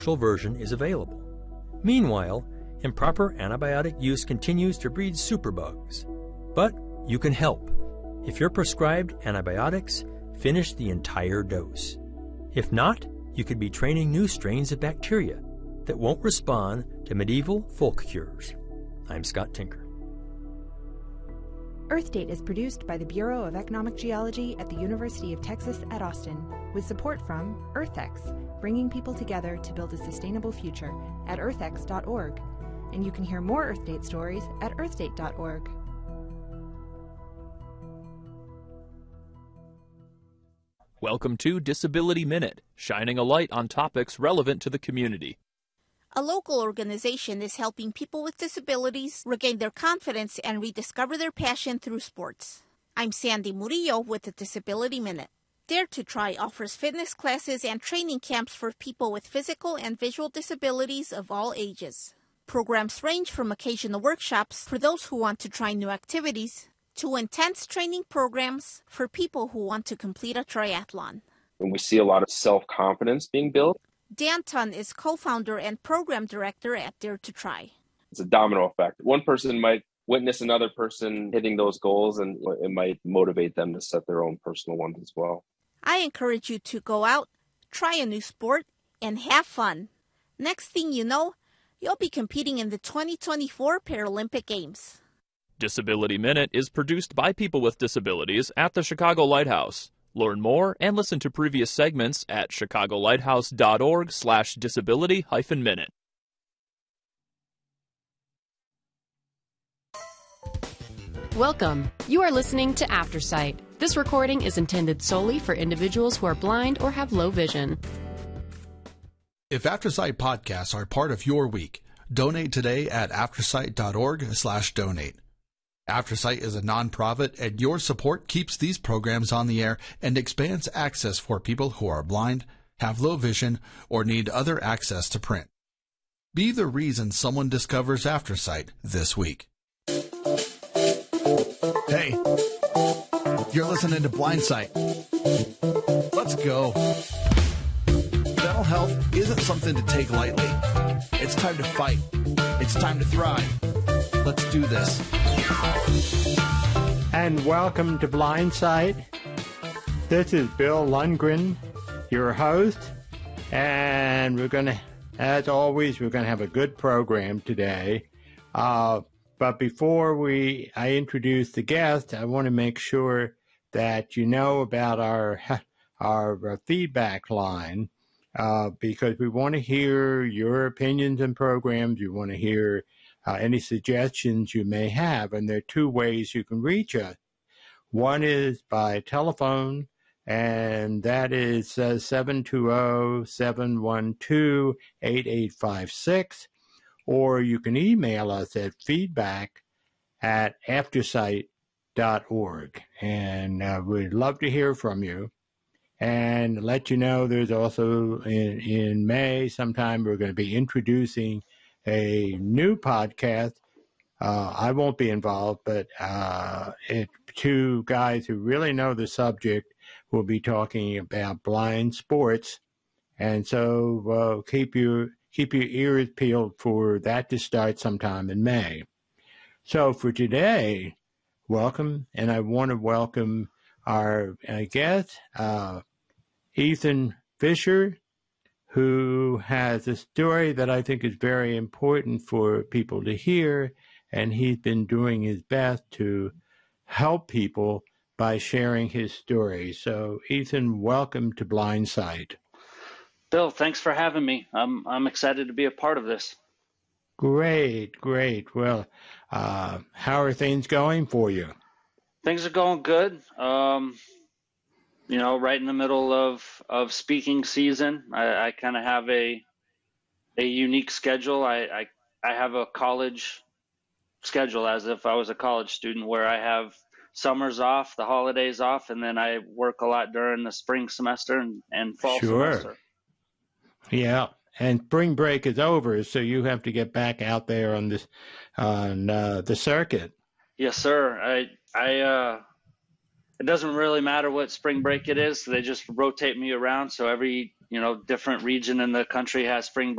version is available. Meanwhile, improper antibiotic use continues to breed superbugs. But you can help. If you're prescribed antibiotics, finish the entire dose. If not, you could be training new strains of bacteria that won't respond to medieval folk cures. I'm Scott Tinker. Earth Date is produced by the Bureau of Economic Geology at the University of Texas at Austin, with support from EarthX, bringing people together to build a sustainable future at earthx.org. And you can hear more Earth Date stories at earthdate.org. Welcome to Disability Minute, shining a light on topics relevant to the community. A local organization is helping people with disabilities regain their confidence and rediscover their passion through sports. I'm Sandy Murillo with the Disability Minute. Dare to Try offers fitness classes and training camps for people with physical and visual disabilities of all ages. Programs range from occasional workshops for those who want to try new activities to intense training programs for people who want to complete a triathlon. And we see a lot of self-confidence being built. Dan Tunn is co-founder and program director at Dare to Try. It's a domino effect. One person might witness another person hitting those goals, and it might motivate them to set their own personal ones as well. I encourage you to go out, try a new sport, and have fun. Next thing you know, you'll be competing in the 2024 Paralympic Games. Disability Minute is produced by people with disabilities at the Chicago Lighthouse. Learn more and listen to previous segments at chicagolighthouse.org/disability-minute. Welcome. You are listening to Aftersight. This recording is intended solely for individuals who are blind or have low vision. If Aftersight podcasts are part of your week, donate today at aftersight.org/donate. Aftersight is a nonprofit, and your support keeps these programs on the air and expands access for people who are blind, have low vision, or need other access to print. Be the reason someone discovers Aftersight this week. Hey, you're listening to Blindsight. Let's go. Mental health isn't something to take lightly. It's time to fight. It's time to thrive. Let's do this. And welcome to Blindsight. This is Bill Lundgren, your host, and as always, we're going to have a good program today. But before I introduce the guest, I want to make sure that you know about our feedback line, because we want to hear your opinions and programs. We want to hear any suggestions you may have, and there are two ways you can reach us. One is by telephone, and that is 720-712-8856, or you can email us at feedback@aftersight.org, and we'd love to hear from you. And let you know there's also in May sometime we're going to be introducing a new podcast. I won't be involved, but two guys who really know the subject will be talking about blind sports. And so keep your ears peeled for that to start sometime in May. So for today, welcome, and I want to welcome our guest, Ethan Fisher, who has a story that I think is very important for people to hear, and he's been doing his best to help people by sharing his story. So, Ethan, welcome to Blindsight. Bill, thanks for having me. I'm excited to be a part of this. Great. Well, how are things going for you? Things are going good. Right in the middle of speaking season. I kind of have a unique schedule. I have a college schedule as if I was a college student, where I have summers off, the holidays off, and then I work a lot during the spring semester and fall semester. Yeah, and spring break is over, so you have to get back out there on the circuit. Yes, sir. it doesn't really matter what spring break it is. They just rotate me around. So every, different region in the country has spring break.